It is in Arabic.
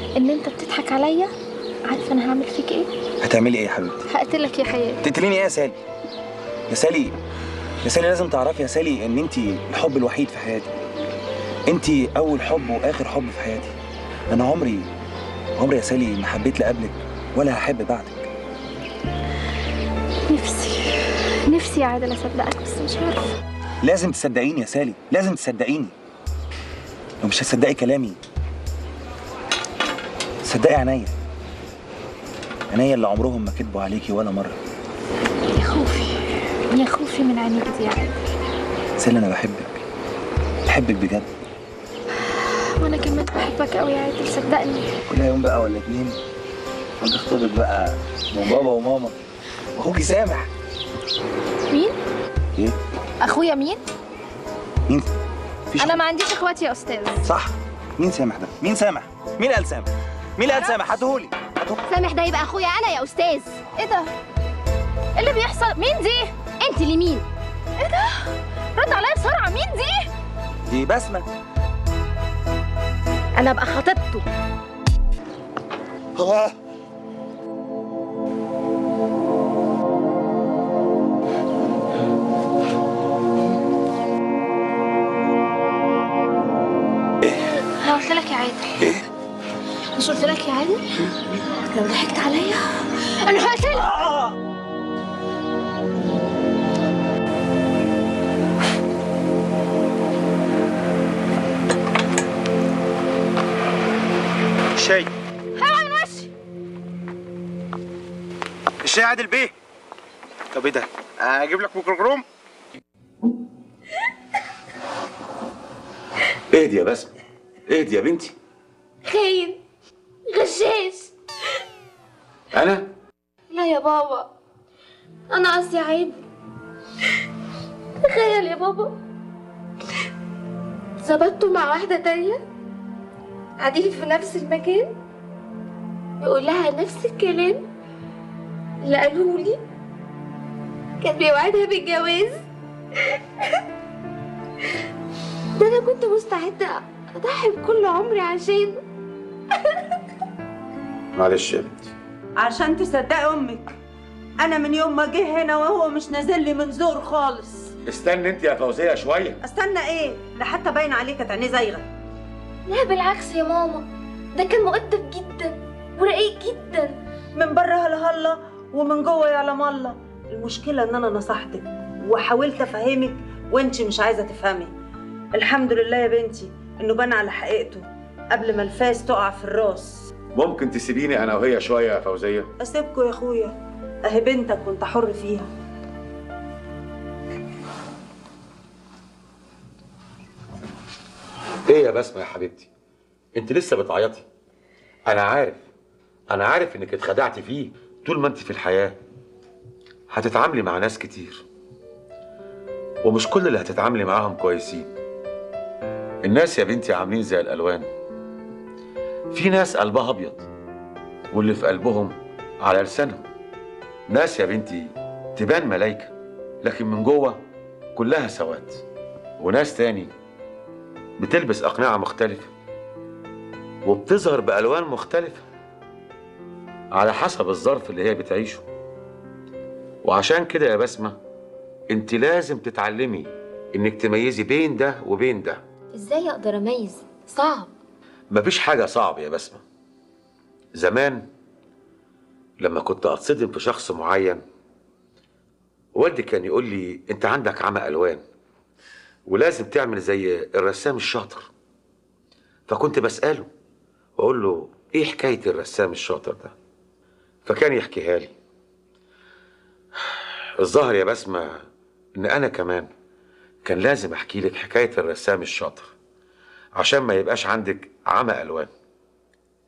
ان انت بتضحك عليا. عارف انا هعمل فيك ايه؟ هتعملي ايه يا حبيبتي؟ هقتلك يا حياتي. تقتليني ايه يا سالي؟ يا سالي، يا سالي لازم تعرفي يا سالي ان انت الحب الوحيد في حياتي. انت اول حب واخر حب في حياتي. انا عمري يا سالي ما حبيت لا قبلك ولا هحب بعدك. نفسي يا عادل اصدقك بس مش عارفه. لازم تصدقيني يا سالي، لازم تصدقيني. لو مش هتصدقي كلامي صدقي عينيا اللي عمرهم ما كدبوا عليكي ولا مره. يا خوفي من عينيك دي يا عادل. سالي انا بحبك بجد. وانا كمان بحبك قوي يا عادل صدقني. كل يوم بقى ولا اتنين ونخطبك بقى من بابا وماما واخوكي سامح. مين؟ ايه؟ اخويا مين؟ فيش انا ما عنديش اخواتي يا استاذ. صح. مين سامح ده؟ مين سامح؟ مين قال سامح؟ مين قال سامح؟ هاتهولي. سامح ده يبقى اخويا انا يا استاذ. ايه ده؟ ايه اللي بيحصل؟ مين دي؟ انت اللي مين؟ ايه ده؟ رد عليا بسرعه، مين دي؟ دي بسمة. انا ابقى خطيبته. انا قلت لك يا عادل. ايه؟ مش قلت لك يا عادل؟ لو ضحكت عليا انا هقتلك. الشاي. اوعى من وشي. الشاي عادل بيه. طب ايه ده؟ اجيب لك ميكروجروم؟ اهدي يا بسمة، اهدي يا بنتي. خاين، غشاش. انا؟ لا يا بابا، انا قصدي عادل. تخيل يا بابا، ظبطته مع واحدة تانية قاعدين في نفس المكان، يقول لها نفس الكلام اللي قالوه لي، كان بيوعدها بالجواز. ده انا كنت مستعدة اضحي بكل عمري عشانه. معلش يا بنتي. عشان تصدقي امك، انا من يوم ما جه هنا وهو مش نازل لي من زور خالص. استني انت يا فوزية شوية. استنى ايه؟ ده حتى باين عليه كانت عينيه زايغه. لا بالعكس يا ماما، ده كان مؤدب جدا ورقيق جدا. من بره هلا هلا ومن جوه يعلم الله. المشكله ان انا نصحتك وحاولت افهمك وانت مش عايزه تفهمي. الحمد لله يا بنتي انه بان على حقيقته قبل ما الفاس تقع في الراس. ممكن تسيبيني انا وهي شوية يا فوزية؟ اسيبكوا يا اخويا، اهي بنتك وانت حر فيها. ايه يا بسمة يا حبيبتي؟ انت لسه بتعيطي؟ انا عارف انك اتخدعتي فيه. طول ما انت في الحياة هتتعاملي مع ناس كتير، ومش كل اللي هتتعاملي معاهم كويسين. الناس يا بنتي عاملين زي الالوان، في ناس قلبها ابيض واللي في قلبهم على لسانهم. ناس يا بنتي تبان ملايكة لكن من جوه كلها سواد، وناس تاني بتلبس أقنعة مختلفة وبتظهر بألوان مختلفة على حسب الظرف اللي هي بتعيشه. وعشان كده يا بسمة انت لازم تتعلمي انك تميزي بين ده وبين ده. ازاي اقدر اميز؟ صعب. مفيش حاجة صعب يا بسمة. زمان لما كنت اتصدم في شخص معين، والدي كان يقول لي انت عندك عمى الوان ولازم تعمل زي الرسام الشاطر. فكنت بسأله واقول له ايه حكاية الرسام الشاطر ده؟ فكان يحكيها لي. الظاهر يا بسمة ان انا كمان كان لازم احكي لك حكاية الرسام الشاطر عشان ما يبقاش عندك عمى الوان.